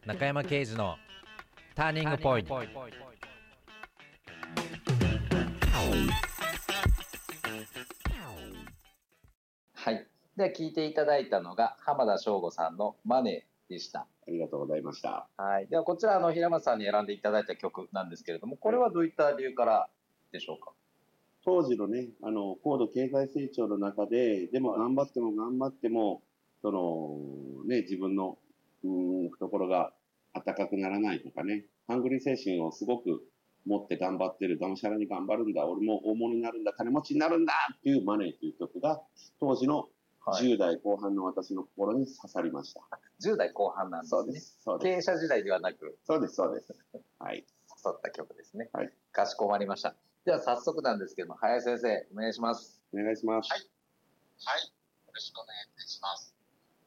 中山圭司のターニングポイント。 はい。では聞いていただいたのが浜田省吾さんのマネーでした。 ありがとうございました。 はい。ではこちら平松さんに選んでいただいた曲なんですけれども、これはどういった理由からでしょうか？ 当時のね、高度経済成長の中で、でも頑張っても頑張っても、自分の、懐が温かくならないとかね、ハングリー精神をすごく持って頑張ってる、がむしゃらに頑張るんだ、俺も大物になるんだ、金持ちになるんだっていうマネーという曲が、当時の10代後半の私の心に刺さりました。 10代後半なんですね。 そうです。 経営者時代ではなく。 そうです。はい。 刺さった曲ですね。 はい。 かしこまりました。では早速なんですけども、林先生、お願いします。 お願いします。 はい。はい。よろしくお願いします。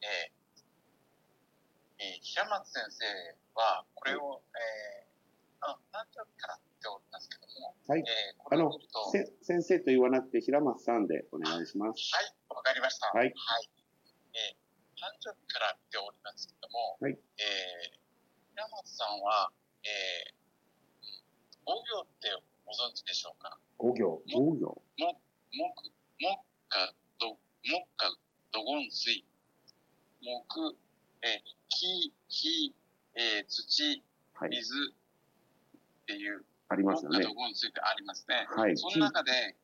平松先生は、これを、何時からっておりますけども、 はい。先生と言わなくて平松さんでお願いします。 はい、わかりました。 はい。 はい。誕生日から見ておりますけども、 はい。 平松さんは、5行ってご存知でしょうか ？5行。 木、土金水、木、木、火、土、水っていう、 ありますよね。 木、土金水ってありますね。 はい。 その中で、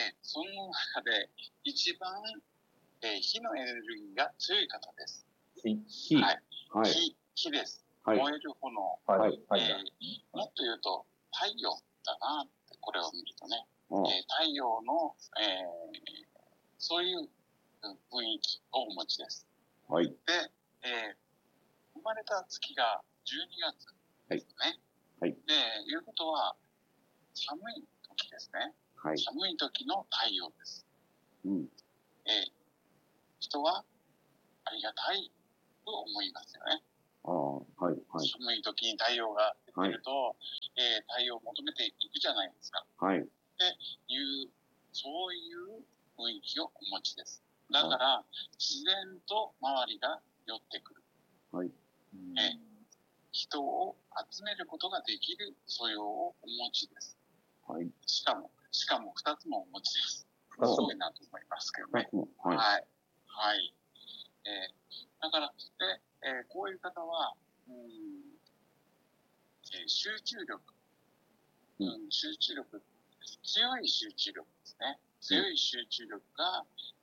一番、火のエネルギーが強い方です。 火。 はい。 はい。 火です。 はい。 燃える炎。 はい。 もっと言うと、太陽だなって、これを見るとね。太陽の、そういう雰囲気をお持ちです。 はい。 で、生まれた月が12月ですね。 はい。 で、いうことは、寒い時ですね。 はい。 寒い時の太陽です。 うん。 人はありがたいと思いますよね。 はい。 寒い時に太陽が出てると、太陽を求めていくじゃないですか。 はい。 そういう雰囲気をお持ちです。だから、自然と周りが寄ってくる。 はい。 人を集めることができる素養をお持ちです。 はい。 しかも2つもお持ちです。すごいなと思いますけどね。 はい。 はい。だから、こういう方は、集中力。強い集中力ですね。強い集中力が、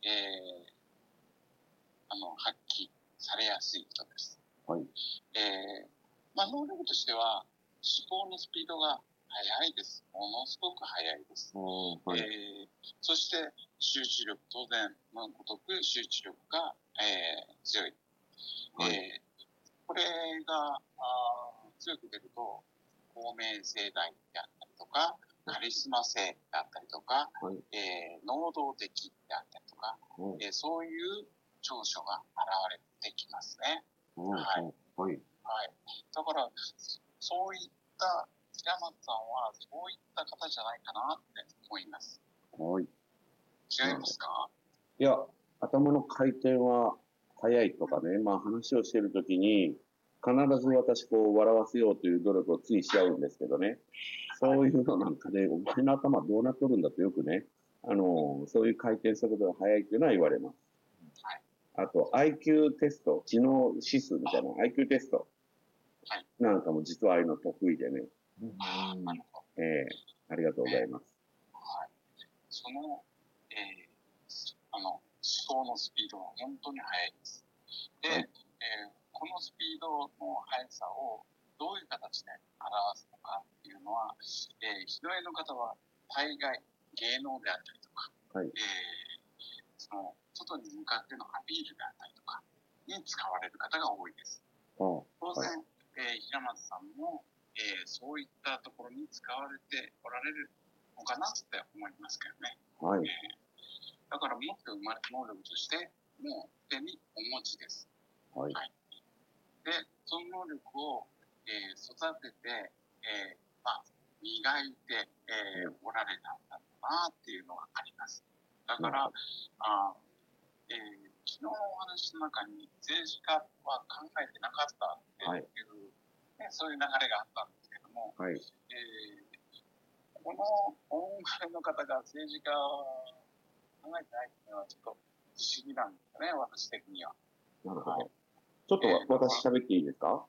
発揮されやすい人です。 はい。 能力としては、思考のスピードが速いです。ものすごく速いです。 はい。 そして、集中力、当然のごとく集中力が、強い。これが強く出ると、公明正大であったりとか、カリスマ性であったりとか、能動的であったりとか、そういう長所が現れてきますね。はい。だから、そういった平松さんは、そういった方じゃないかなって思います。 はい。 違いますか？ いや、頭の回転は早いとかね、話をしているときに、必ず私笑わせようという努力をついしちゃうんですけどね。そういうのなんかで、お前の頭どうなっとるんだとよくね、そういう回転速度が速いっていうのは言われます。あと、IQ テスト、知能指数みたいな IQ テストなんかも実はああいうの得意でね。ありがとうございます。 はい。その、思考のスピードは本当に速いです。で、このスピードの速さをどういう形で表すのかっていうのは、日の絵の方は大概芸能であったりとか、その外に向かってのアピールであったりとかに使われる方が多いです。当然、平松さんも、そういったところに使われておられるのかなって思いますけどね。だから持って生まれた能力としてもうすでにお持ちです。で、その能力を、育てて、磨いて、おられたんだろうなっていうのがあります。だから、昨日のお話の中に政治家は考えてなかったっていうそういう流れがあったんですけども、 はい。 この大生まれの方が政治家を考えてないっていうのはちょっと不思議なんですよね、私的には。 なるほど。ちょっと私喋っていいですか？ はい。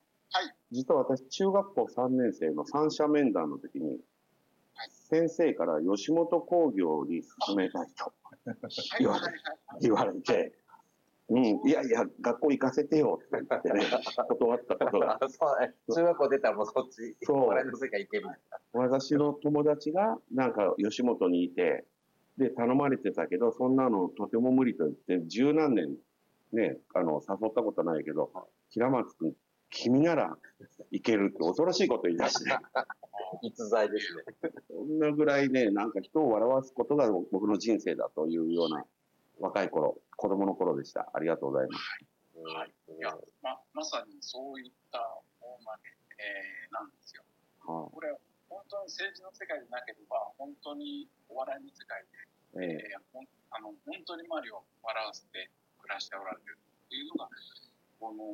実は私、中学校3年生の三者面談の時に、先生から吉本興業に進めたいと言われて、いやいや、学校行かせてよって言ってね、断ったことが。 中学校出たらもうそっち、お笑いの世界行ける。 私の友達がなんか吉本にいて、で、頼まれてたけど、そんなのとても無理と言って、十何年ね、誘ったことないけど、平松君、君ならいけるって恐ろしいこと言い出して。 逸材ですね。 そんなぐらいね、なんか人を笑わすことが僕の人生だというような若い頃、子供の頃でした。ありがとうございます。 はい。いや、まさにそういった大まで、なんですよ。これ、本当に政治の世界でなければ、本当にお笑いの世界で、本当に周りを笑わせて暮らしておられるっていうのが、この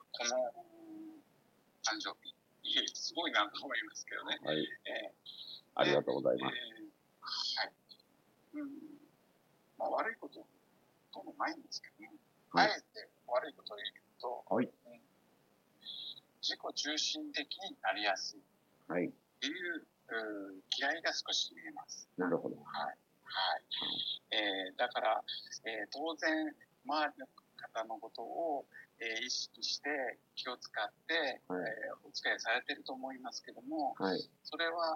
誕生日、すごいなと思いますけどね。 はい。ありがとうございます。 はい。悪いことともないんですけども、あえて悪いことを言うと、自己中心的になりやすいっていう嫌いが少し見えます。 なるほど。 はい。だから、当然、周りの方のことを、意識して気を使って、お付き合いされていると思いますけども、それは、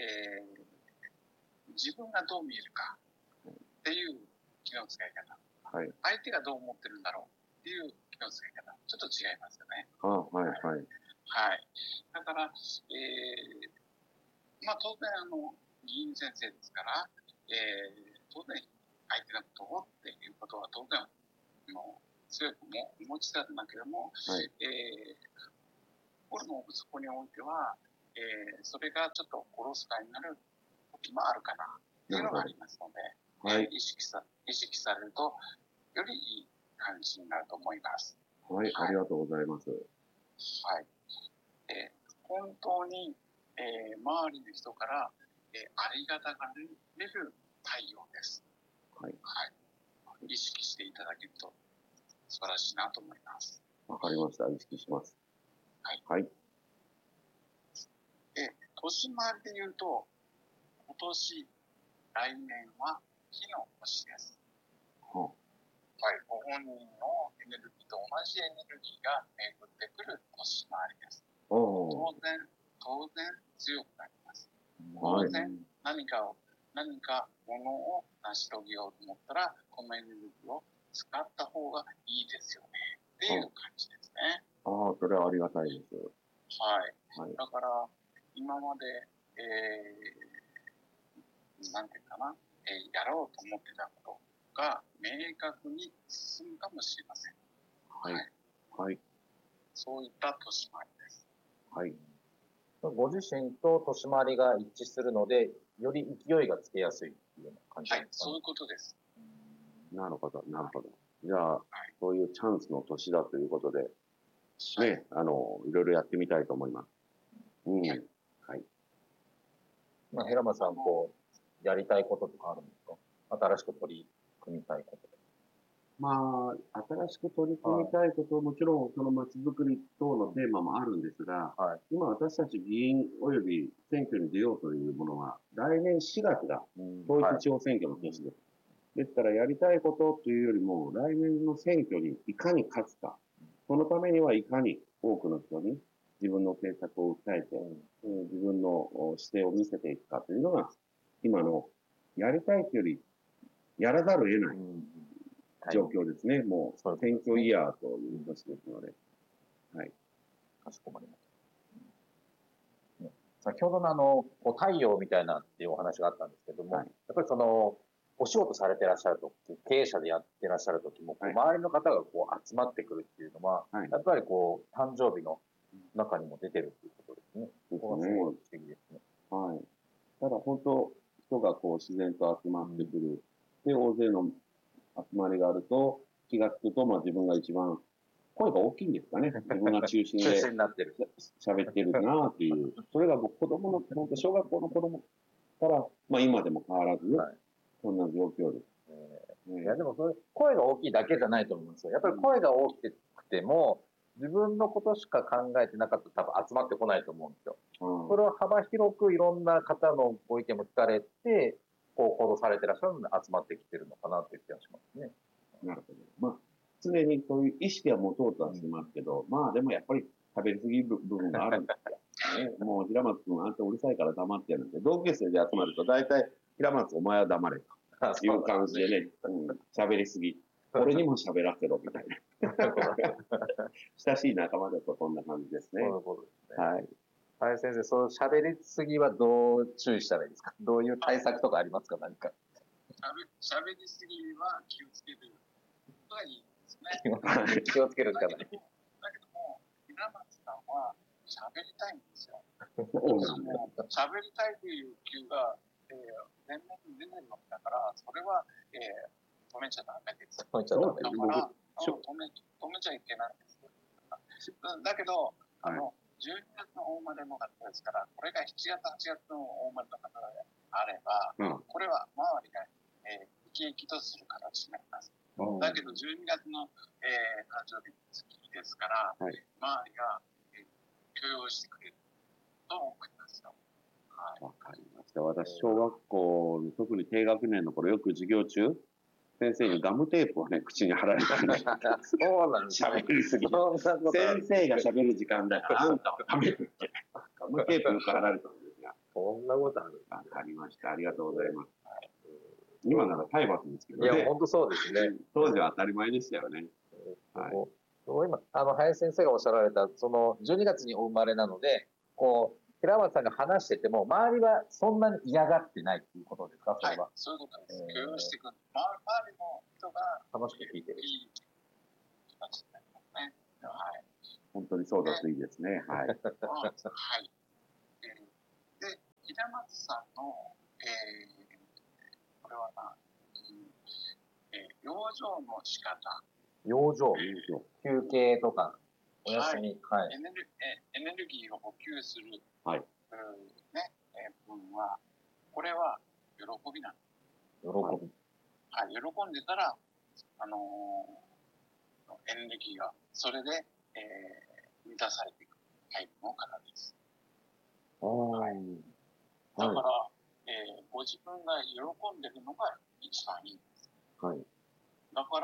自分がどう見えるかっていう気の使い方、相手がどう思ってるんだろうっていう気の使い方、ちょっと違いますよね。だから、当然議員先生ですから、当然相手のことをっていうことは当然強くもお持ちだなけれども、俺もそこにおいては、それがちょっとおろそかになる時もあるかなっていうのがありますので、意識されるとよりいい感じになると思います。 ありがとうございます。 本当に、周りの人から、ありがたがれる対応です。意識していただけると素晴らしいなと思います。 わかりました。意識します。 年回りで言うと、今年、来年は火の年です。ご本人のエネルギーと同じエネルギーが巡ってくる年回りです。当然強くなります。当然何かものを成し遂げようと思ったら、このエネルギーを使った方がいいですよねっていう感じですね。 それはありがたいです。 だから今まで、なんていうかな、やろうと思ってたことが明確に進むかもしれません。そういった年回りです。 ご自身と年回りが一致するので、より勢いがつけやすいっていうような感じですかね。 そういうことです。 なるほど。じゃあ、そういうチャンスの年だということで、ね、いろいろやってみたいと思います。 平松さん、やりたいこととかあるんですか？新しく取り組みたいこと。 新しく取り組みたいこと、もちろんその街づくり等のテーマもあるんですが、今私たち議員及び選挙に出ようというものは、来年4月が統一地方選挙の年です。ですからやりたいことというよりも、来年の選挙にいかに勝つか、そのためにはいかに多くの人に自分の政策を訴えて、自分の姿勢を見せていくかというのが、今のやりたいというより、やらざるを得ない状況ですね。もう選挙イヤーという年ですので。 かしこまりました。先ほどの太陽みたいなっていうお話があったんですけども、やっぱりお仕事されてらっしゃるとき、経営者でやってらっしゃるときも、周りの方が集まってくるっていうのは、やっぱり誕生日の中にも出てるっていうことですね。ここがすごい不思議ですね。 ただ本当、人が自然と集まってくる。で、大勢の集まりがあると、気がつくと、自分が一番声が大きいんですかね。自分が中心中で心になってる。 喋ってるなっていう。それが僕、子供の、本当小学校の子供から、まあ今でも変わらず、 はいそんな状況です。 いや、でもそれ、声が大きいだけじゃないと思うんですよ。やっぱり声が大きくても、自分のことしか考えてなかったら多分集まってこないと思うんですよ。それを幅広くいろんな方のご意見も聞かれて、こう行動されてらっしゃるので集まってきてるのかなという気がしますね。 なるほど。まあ、常にそういう意識は持とうとはしてますけど、まあでもやっぱり喋りすぎる部分があるんですよ。ね、もう平松君、あんたうるさいから黙ってやるんで、同級生で集まると大体、平松お前は黙れという感じでね、喋りすぎ。俺にも喋らせろみたいな。親しい仲間だとこんな感じですね。 そういうことですね。 はい。 林先生、そう喋りすぎはどう注意したらいいですか？どういう対策とかありますか？何か。 喋りすぎは気をつけることがいいですね。 気をつけるしかない。 だけども、平松さんは喋りたいんですよ。喋りたいという欲求が、前面に出てるわけだから、それは、止めちゃダメです。 止めちゃダメ。 だから止めちゃいけないです。だけど、12月の大生まれの方ですから、これが7月、8月の大生まれの方であれば、これは周りが、生き生きとする形になります。だけど、12月の、誕生日ですから、周りが、許容してくれると思いますよ。 わかりました。私、小学校の特に低学年の頃、よく授業中、先生にガムテープをね、口に貼られたんです。 そうなんですね。 喋りすぎて。先生が喋る時間だから、あんたは食べるって。ガムテープよく貼られたんですが。 そんなことある。 わかりました。ありがとうございます。今なら体罰ですけどね。 いや、本当そうですね。 当時は当たり前でしたよね。 はい。今、林先生がおっしゃられた、その、12月にお生まれなので、こう、平松さんが話してても、周りはそんなに嫌がってないっていうことですか、それは。 はい、そういうことです。許容してくる。周りの人が楽しく聞いてる。 いい気持ちになりますね。はい。 本当にそうだといいですね。はい。 はい。で、平松さんの、これは養生の仕方。 養生。休憩とか、お休み。はい。 エネルギーを補給する。 はい。 ね、分は、これは喜びなんです。 喜び。 はい。喜んでたら、エネルギーが、それで、満たされていくタイプの方です。はい。だから、ご自分が喜んでるのが一番いいんです。 はい。 だから、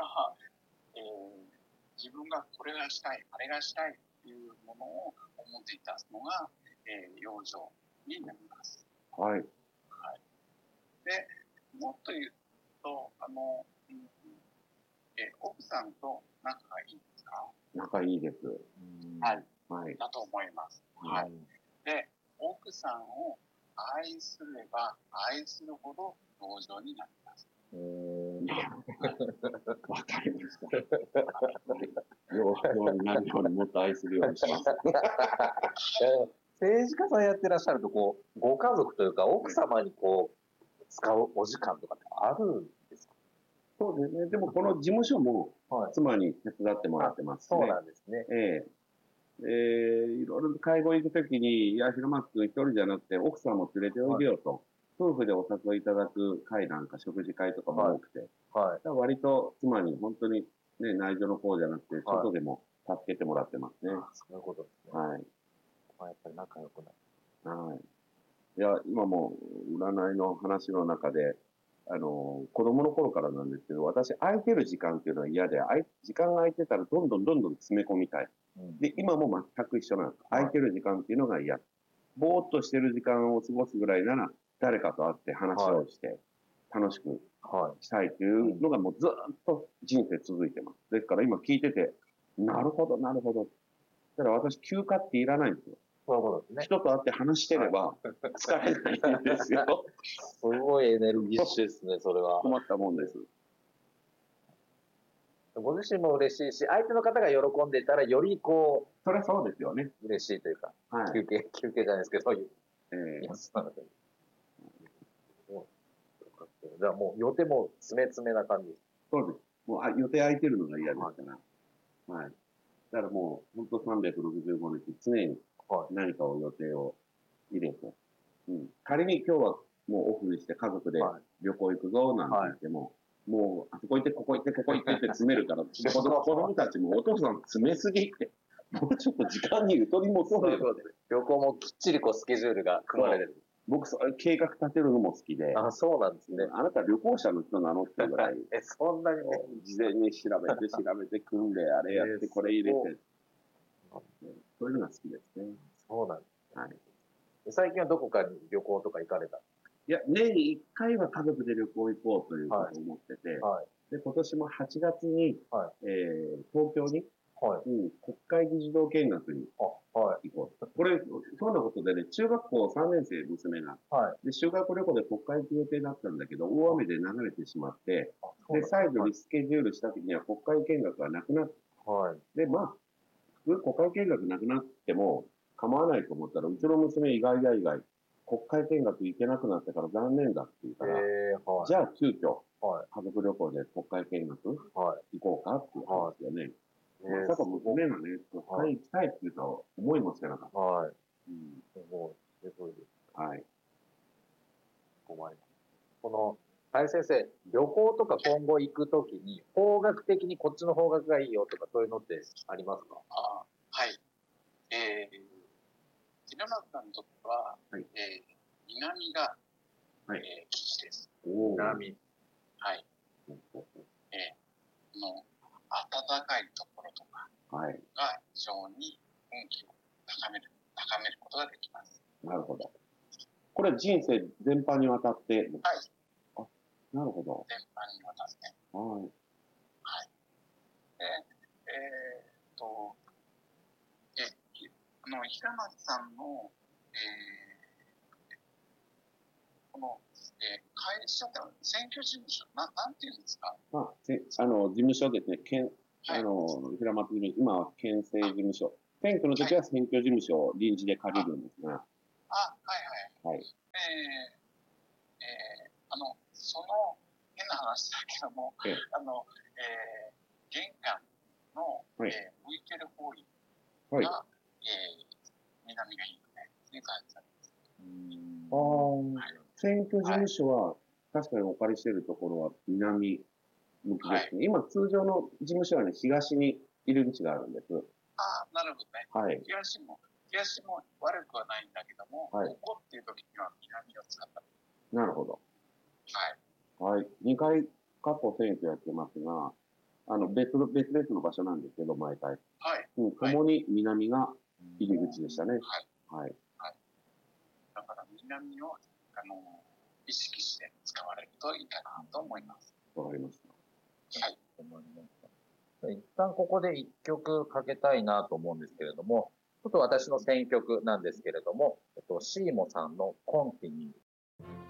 自分がこれがしたい、あれがしたいっていうものを表に出すのが、養生になります。 はい。はい。 で、もっと言うと、奥さんと仲がいいですか？ 仲いいです。 はい。 はい。 だと思います。はい。で、奥さんを愛すれば愛するほど養生になります。 わかりました。養生になるようにもっと愛するようにします。 政治家さんやってらっしゃると、こう、ご家族というか、奥様にこう、使うお時間とかってあるんですか？ そうですね。でも、この事務所も妻に手伝ってもらってますね。 そうなんですね。 いろいろ介護行くときに、いや、平松君一人じゃなくて、奥さんも連れておいでよと、夫婦でお誘いいただく会なんか、食事会とかも多くて、割と妻に本当に、ね、内助の方じゃなくて、外でも助けてもらってますね。 そういうことですね。 はい。 やっぱり仲良くなる。 はい。いや、今も占いの話の中で、子供の頃からなんですけど、私、空いてる時間っていうのは嫌で、時間が空いてたらどんどん詰め込みたい。で、今も全く一緒なんです。空いてる時間っていうのが嫌。ぼーっとしてる時間を過ごすぐらいなら、誰かと会って話をして、楽しくしたいというのがもうずっと人生続いてます。ですから今聞いてて、なるほど、なるほど。だから私、休暇っていらないんですよ。 そういうことですね。 人と会って話してれば疲れないんですよ。 すごいエネルギッシュですね、それは。 困ったもんです。 ご自身も嬉しいし、相手の方が喜んでいたら、よりこう、それはそうですよね。 嬉しいというか、 はい、 休憩じゃないですけど、じゃあもう予定も詰め詰めな感じ。 そうです。もう予定空いてるのが嫌ですから。はい。 だからもう、本当365日、常に何かを予定を入れて、仮に今日はもうオフにして家族で旅行行くぞなんて言っても、もう、あそこ行って、ここ行って、ここ行ってって詰めるから、子供たちもお父さん詰めすぎって、もうちょっと時間にゆとりもそうよ。 旅行もきっちりこうスケジュールが組まれてる。 僕、それ計画立てるのも好きで。 あ、そうなんですね。 あなた旅行者の人なのってぐらい。 そんなにね。 事前に調べて、組んで、あれやって、これ入れて。そういうのが好きですね。 そうなんですね。 はい。 最近はどこかに旅行とか行かれた？ いや、年に1回は家族で旅行行こうということを思ってて、で、今年も8月に、東京に、国会議事堂見学に行こう。これ、そんなことでね、中学校3年生娘が、で、修学旅行で国会行く予定だったんだけど、大雨で流れてしまって、で、再度リスケジュールした時には国会見学がなくなって、で、まあ、普通国会見学なくなっても構わないと思ったら、うちの娘意外や意外、国会見学行けなくなってから残念だって言うから、じゃあ急遽、家族旅行で国会見学行こうかっていう話よね。まさか娘がね、国会行きたいって言うと思いもしてなかった。 すごいです。 はい。 この、林先生、旅行とか今後行くときに、方角的にこっちの方角がいいよとか、そういうのってありますか？ はい。平松さんにとっては、南が、基地です。 南。 はい。暖かいところとかが非常に運気を高めることができます。 なるほど。これは人生全般にわたって。あ、なるほど。 全般にわたって。平松さんの、この、会社って選挙事務所、なんていうんですか？ 事務所ですね。平松組、今は県政事務所。選挙の時は選挙事務所を臨時で借りるんですが。 その変な話だけども、玄関の、向いてる方位が、南がいいよねっていう感じなんです。 選挙事務所は、確かにお借りしているところは南向きですね。今、通常の事務所はね、東に入り口があるんです。 なるほどね。東も悪くはないんだけども、ここっていう時には南を使った。 なるほど。2回過去選挙やってますが、別々の場所なんですけど、毎回。共に南が入り口でしたね。 だから南を意識して使われるといいかなと思います。 わかりました。 一旦ここで一曲かけたいなと思うんですけれども、ちょっと私の選曲なんですけれども、シーモさんのコンティニュー。